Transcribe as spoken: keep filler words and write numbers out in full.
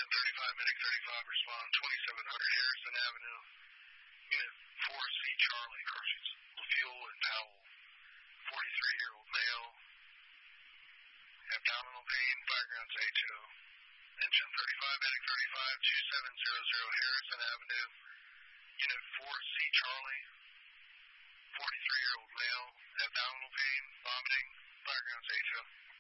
thirty-five, medic thirty-five, respond twenty-seven hundred Harrison Avenue. Unit four C Charlie, Carson's LaFuel and Powell. forty-three-year-old male. Abdominal pain, background's A two. Engine thirty-five, medic thirty-five, twenty-seven hundred Harrison Avenue. Unit four C Charlie. forty-three-year-old male. Abdominal pain, vomiting, background's A two.